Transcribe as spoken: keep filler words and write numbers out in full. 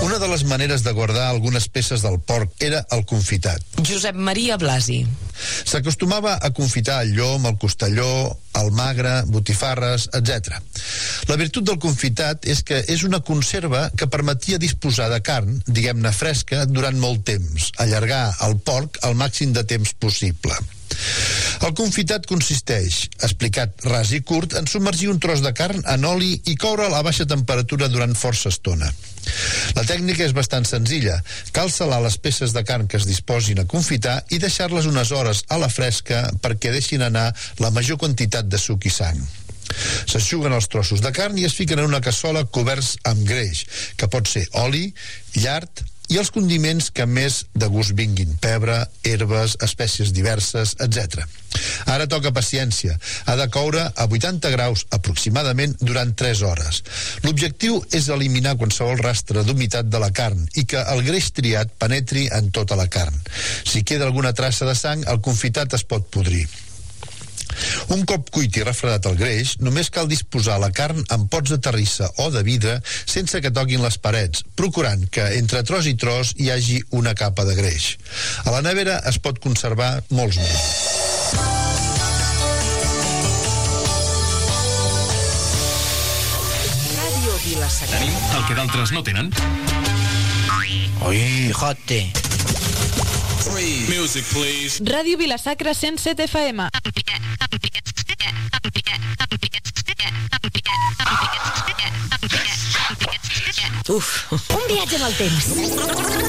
Una de les maneres de guardar algunes peces del porc era el confitat. Josep Maria Blasi. S'acostumava a confitar el llom, el costelló, el magre, botifarres, etcètera. La virtut del confitat és que és una conserva que permetia disposar de carn, diguem-ne fresca, durant molt temps, allargar el porc al màxim de temps possible. El confitat consisteix, explicat ras i curt, en submergir un tros de carn en oli i coure'l a baixa temperatura durant força estona. La tècnica és bastant senzilla. Cal salar les peces de carn que es disposin a confitar i deixar-les unes hores a la fresca perquè deixin anar la major quantitat de suc i sang. S'eixuguen els trossos de carn i es fiquen en una cassola coberts amb greix, que pot ser oli, llard i els condiments que més de gust vinguin, pebre, herbes, espècies diverses, etcètera. Ara toca paciència. Ha de coure a vuitanta graus aproximadament durant tres hores. L'objectiu és eliminar qualsevol rastre d'humitat de la carn i que el greix triat penetri en tota la carn. Si queda alguna traça de sang, el confitat es pot podrir. Un cop cuit i refredat el greix, només cal disposar la carn en pots de terrissa o de vidre sense que toquin les parets, procurant que entre tros i tros hi hagi una capa de greix. A la nevera es pot conservar molts mesos. Ràdio Vila-sacra. Tenim el que d'altres no tenen. Oi, jote. Music, please. Ràdio Vila-sacra cent set F M. Uf. Un viatge en el temps.